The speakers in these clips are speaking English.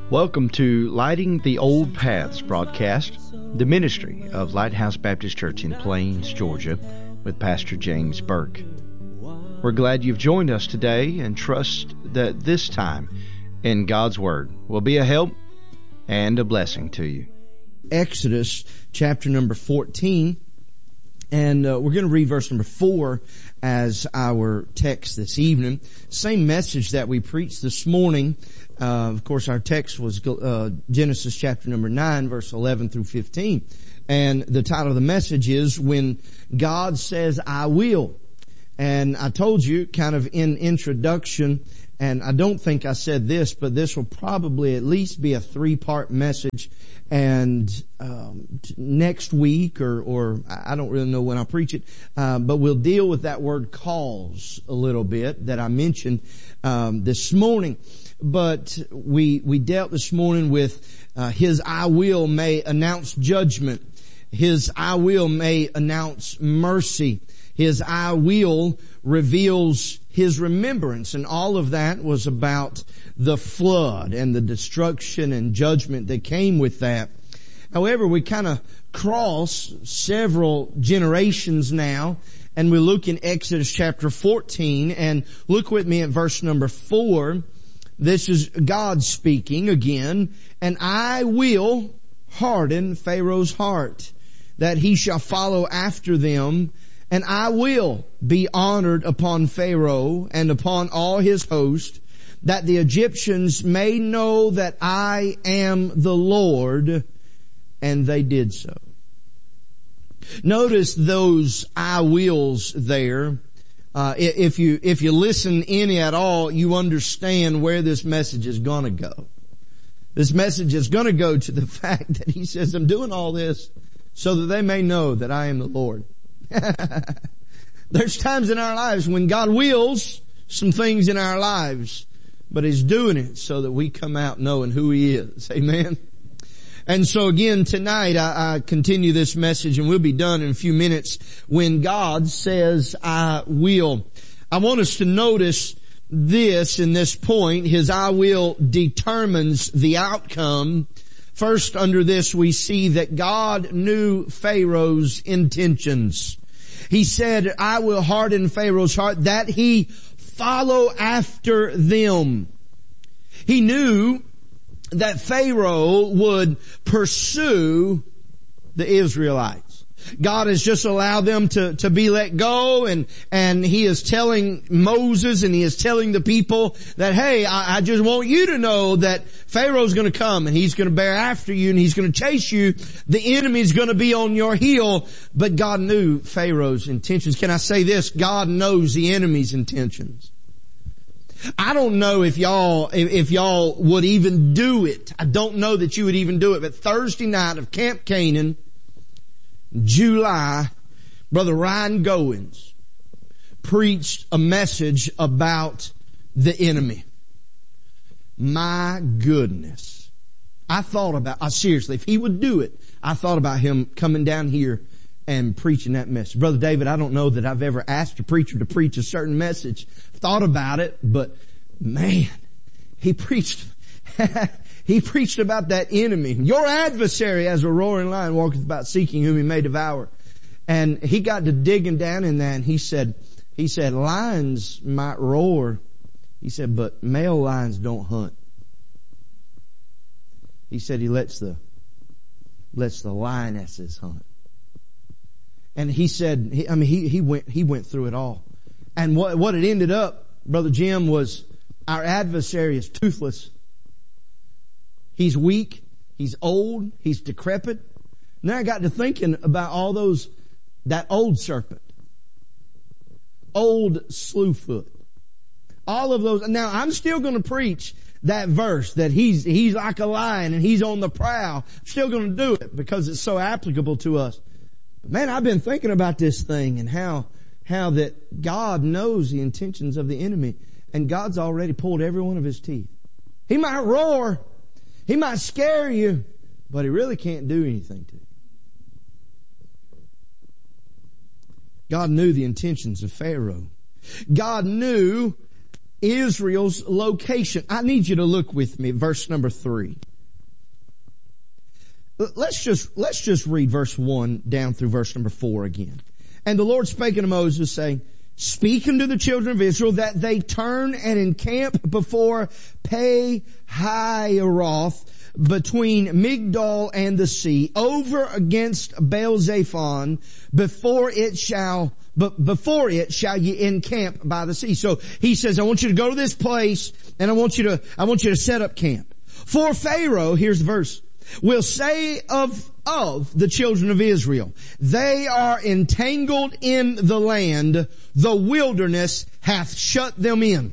Welcome to Lighting the Old Paths broadcast, the ministry of Lighthouse Baptist Church in Plains, Georgia, with Pastor James Burke. We're glad you've joined us today and trust that this time in God's Word will be a help and a blessing to you. Exodus chapter number 14, and we're going to read verse number 4 as our text this evening. Same message that we preached this morning. Of course, our text was Genesis chapter number 9, verse 11 through 15. And the title of the message is When God Says I Will. And I told you kind of in introduction, and I don't think I said this, but this will probably at least be a 3-part message. And next week, or I don't really know when I'll preach it, but we'll deal with that word cause a little bit that I mentioned this morning. But we dealt this morning with His I will may announce judgment. His I will may announce mercy. His I will reveals His remembrance. And all of that was about the flood and the destruction and judgment that came with that. However, we kind of cross several generations now, and we look in Exodus chapter 14, and look with me at verse number 4. This is God speaking again. And I will harden Pharaoh's heart, that he shall follow after them. And I will be honored upon Pharaoh and upon all his host, that the Egyptians may know that I am the Lord. And they did so. Notice those I wills there. If you listen any at all, you understand where this message is gonna go. This message is gonna go to the fact that He says, I'm doing all this so that they may know that I am the Lord. There's times in our lives when God wills some things in our lives, but He's doing it so that we come out knowing who He is. Amen. And so again, tonight I continue this message, and we'll be done in a few minutes. When God says I will, I want us to notice this in this point. His I will determines the outcome. First, under this, we see that God knew Pharaoh's intentions. He said, I will harden Pharaoh's heart, that he follow after them. He knew that Pharaoh would pursue the Israelites. God has just allowed them to be let go, and He is telling Moses, and He is telling the people that, hey, I just want you to know that Pharaoh's going to come, and he's going to bear after you, and he's going to chase you. The enemy's going to be on your heel. But God knew Pharaoh's intentions. Can I say this? God knows the enemy's intentions. I don't know if y'all would even do it. I don't know that you would even do it. But Thursday night of Camp Canaan, July, Brother Ryan Goins preached a message about the enemy. My goodness. I thought about, seriously, if he would do it, I thought about him coming down here and preaching that message. Brother David, I don't know that I've ever asked a preacher to preach a certain message. Thought about it, but man, he preached about that enemy. Your adversary as a roaring lion walketh about seeking whom he may devour. And he got to digging down in that, and he said, lions might roar. He said, but male lions don't hunt. He said he lets the lionesses hunt. And he said, he went through it all. And what it ended up, Brother Jim, was our adversary is toothless. He's weak. He's old. He's decrepit. Now I got to thinking about that old serpent. Old Slewfoot. All of those. Now I'm still going to preach that verse that he's like a lion and he's on the prowl. I'm still going to do it because it's so applicable to us. Man, I've been thinking about this thing and how that God knows the intentions of the enemy, and God's already pulled every one of his teeth. He might roar, he might scare you, but he really can't do anything to you. God knew the intentions of Pharaoh. God knew Israel's location. I need you to look with me at verse number 3. Let's just read verse 1 down through verse number 4 again. And the Lord spake unto Moses, saying, Speak unto the children of Israel that they turn and encamp before Pi-hahiroth, between Migdol and the sea, over against Baal-zephon, before it shall ye encamp by the sea. So he says, I want you to go to this place, and I want you to set up camp. For Pharaoh, here's the verse, will say of the children of Israel, they are entangled in the land, the wilderness hath shut them in.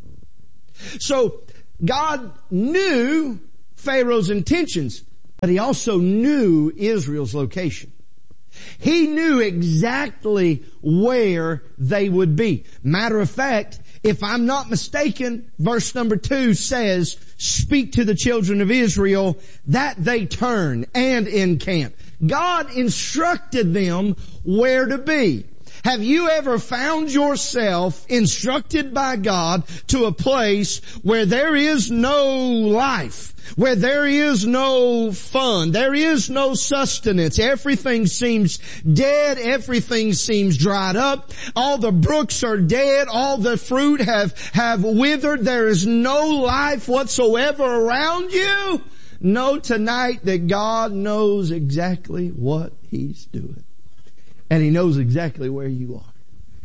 So God knew Pharaoh's intentions, but he also knew Israel's location. He knew exactly where they would be. Matter of fact, if I'm not mistaken, verse number 2 says, Speak to the children of Israel that they turn and encamp. God instructed them where to be. Have you ever found yourself instructed by God to a place where there is no life, where there is no fun, there is no sustenance? Everything seems dead, everything seems dried up, all the brooks are dead, all the fruit have withered, there is no life whatsoever around you. Know tonight that God knows exactly what He's doing. And He knows exactly where you are.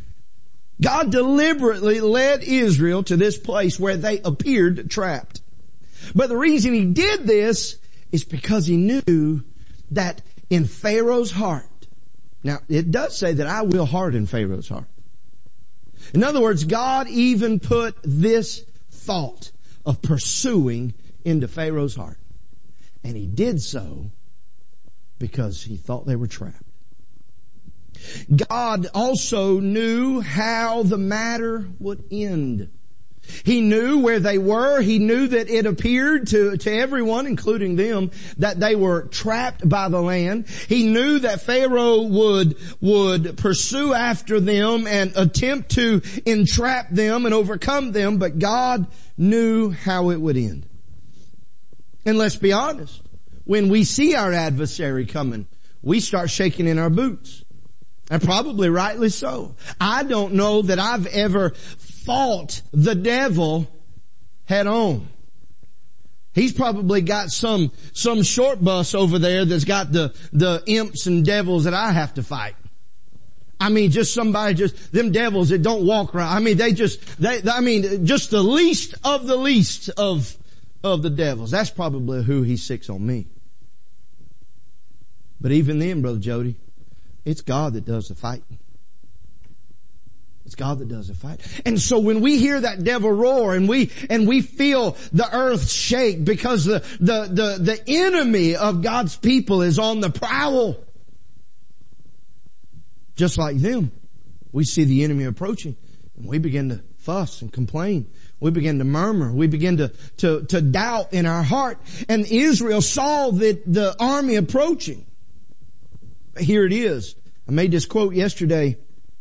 God deliberately led Israel to this place where they appeared trapped. But the reason He did this is because He knew that in Pharaoh's heart, now it does say that I will harden Pharaoh's heart. In other words, God even put this thought of pursuing into Pharaoh's heart. And He did so because He thought they were trapped. God also knew how the matter would end. He knew where they were. He knew that it appeared to everyone, including them, that they were trapped by the land. He knew that Pharaoh would pursue after them and attempt to entrap them and overcome them, but God knew how it would end. And let's be honest, when we see our adversary coming, we start shaking in our boots. And probably rightly so. I don't know that I've ever fought the devil head on. He's probably got some short bus over there that's got the imps and devils that I have to fight. I mean, just them devils that don't walk right. I mean, just the least of the least of the devils. That's probably who he sicks on me. But even then, Brother Jody, it's God that does the fighting. It's God that does the fight. And so when we hear that devil roar and we feel the earth shake because the enemy of God's people is on the prowl, just like them, we see the enemy approaching and we begin to fuss and complain. We begin to murmur. We begin to doubt in our heart. And Israel saw the army approaching. Here it is. I made this quote yesterday.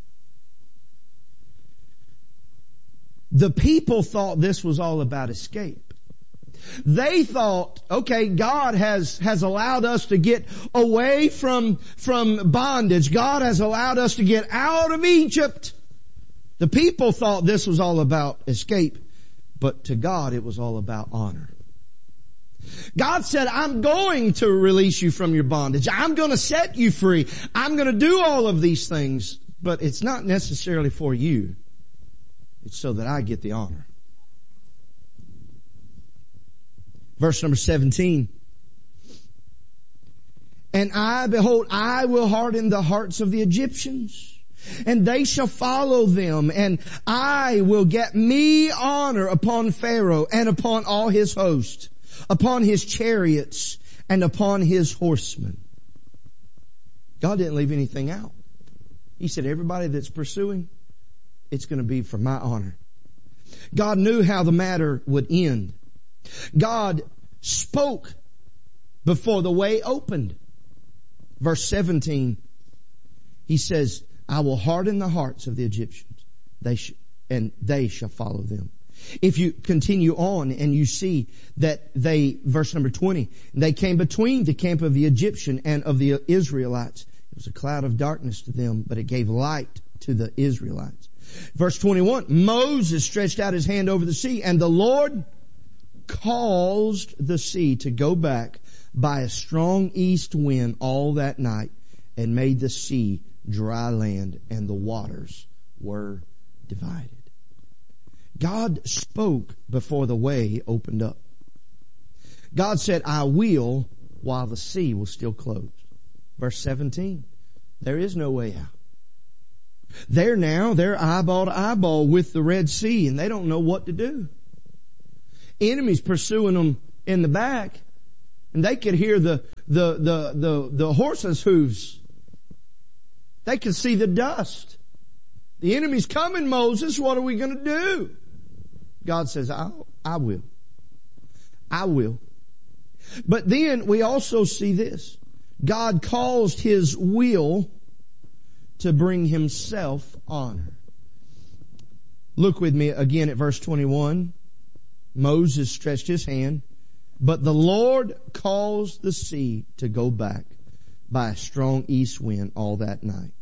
The people thought this was all about escape. They thought, okay, God has allowed us to get away from bondage. God has allowed us to get out of Egypt. The people thought this was all about escape, but to God it was all about honor. God said, I'm going to release you from your bondage. I'm going to set you free. I'm going to do all of these things, but it's not necessarily for you. It's so that I get the honor. Verse number 17. And behold, I will harden the hearts of the Egyptians, and they shall follow them, and I will get me honor upon Pharaoh and upon all his host, upon his chariots and upon his horsemen. God didn't leave anything out. He said, everybody that's pursuing, it's going to be for my honor. God knew how the matter would end. God spoke before the way opened. Verse 17, he says, I will harden the hearts of the Egyptians, and they shall follow them. If you continue on and you see that verse number 20, they came between the camp of the Egyptian and of the Israelites. It was a cloud of darkness to them, but it gave light to the Israelites. Verse 21, Moses stretched out his hand over the sea, and the Lord caused the sea to go back by a strong east wind all that night, and made the sea dry land, and the waters were divided. God spoke before the way opened up. God said, I will, while the sea was still closed. Verse 17, there is no way out. They're eyeball to eyeball with the Red Sea, and they don't know what to do. Enemies pursuing them in the back, and they could hear the horses' hooves. They could see the dust. The enemy's coming, Moses. What are we going to do? God says, I will. I will. But then we also see this. God caused His will to bring Himself honor. Look with me again at verse 21. Moses stretched his hand, but the Lord caused the sea to go back by a strong east wind all that night.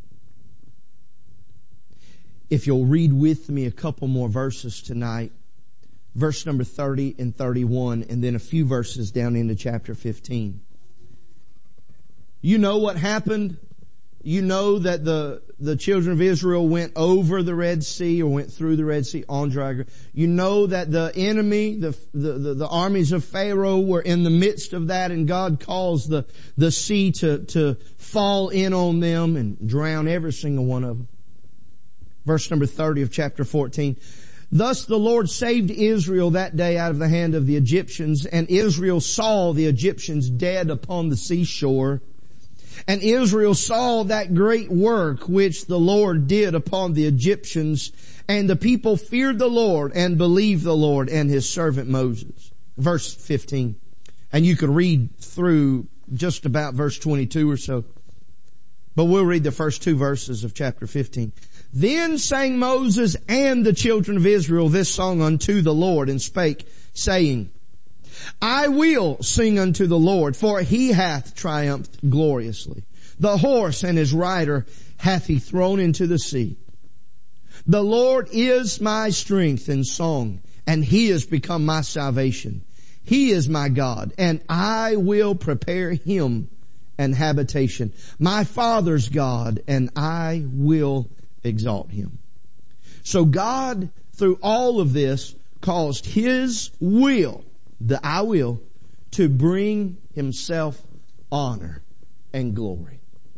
If you'll read with me a couple more verses tonight, verse number 30 and 31, and then a few verses down into chapter 15. You know what happened. You know that the children of Israel went over the Red Sea, or went through the Red Sea on dry ground. You know that the enemy, the armies of Pharaoh were in the midst of that, and God caused the sea to fall in on them and drown every single one of them. Verse number 30 of chapter 14. Thus the Lord saved Israel that day out of the hand of the Egyptians, and Israel saw the Egyptians dead upon the seashore. And Israel saw that great work which the Lord did upon the Egyptians, and the people feared the Lord and believed the Lord and His servant Moses. Verse 15. And you could read through just about verse 22 or so, but we'll read the first two verses of chapter 15. Then sang Moses and the children of Israel this song unto the Lord, and spake, saying, I will sing unto the Lord, for He hath triumphed gloriously. The horse and his rider hath He thrown into the sea. The Lord is my strength and song, and He is become my salvation. He is my God, and I will prepare Him an habitation. My father's God, and I will exalt Him. So God, through all of this, caused His will, the I will, to bring Himself honor and glory.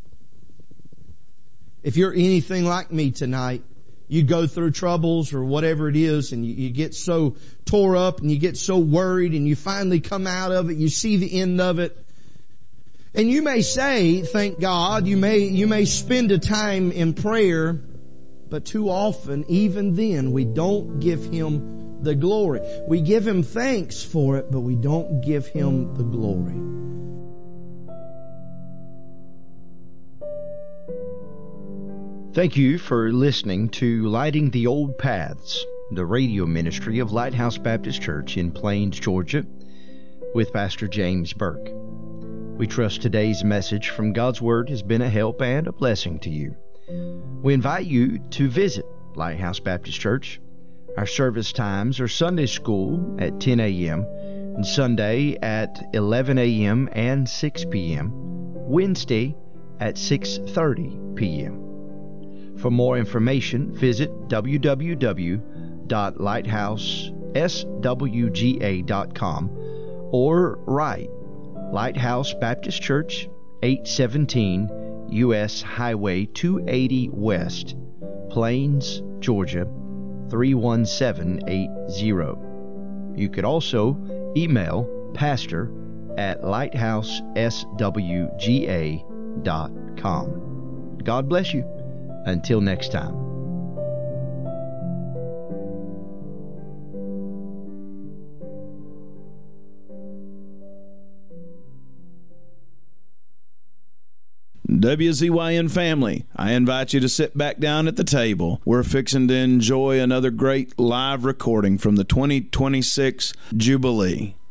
If you're anything like me tonight, you go through troubles or whatever it is, and you get so tore up and you get so worried, and you finally come out of it, you see the end of it. And you may say, thank God, you may spend a time in prayer, but too often, even then, we don't give Him the glory. We give Him thanks for it, but we don't give Him the glory. Thank you for listening to Lighting the Old Paths, the radio ministry of Lighthouse Baptist Church in Plains, Georgia, with Pastor James Burke. We trust today's message from God's Word has been a help and a blessing to you. We invite you to visit Lighthouse Baptist Church. Our service times are Sunday school at 10 a.m. and Sunday at 11 a.m. and 6 p.m., Wednesday at 6:30 p.m. For more information, visit www.lighthouseswga.com or write Lighthouse Baptist Church, 817 U.S. Highway 280 West, Plains, Georgia, 31780. You could also email pastor@lighthouseswga.com. God bless you. Until next time. WZYN family, I invite you to sit back down at the table. We're fixing to enjoy another great live recording from the 2026 Jubilee.